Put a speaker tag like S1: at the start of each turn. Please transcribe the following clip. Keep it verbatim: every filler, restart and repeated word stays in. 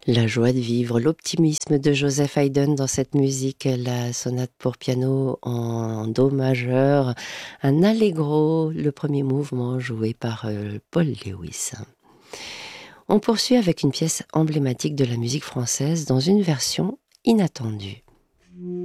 S1: La joie de vivre, l'optimisme de Joseph Haydn dans cette musique, la sonate pour piano en do majeur, un allegro, le premier mouvement joué par euh, Paul Lewis. On poursuit avec une pièce emblématique de la musique française dans une version inattendue.